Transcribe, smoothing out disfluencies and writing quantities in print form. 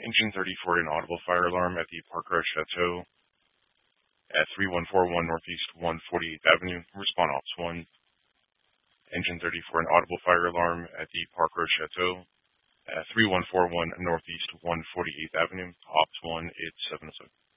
Engine 34, an audible fire alarm at the Parkrose Chateau at 3141 Northeast 148th Avenue. Respond Ops 1. Engine 34, an audible fire alarm at the Parkrose Chateau at 3141 Northeast 148th Avenue. Ops 1, it's 707.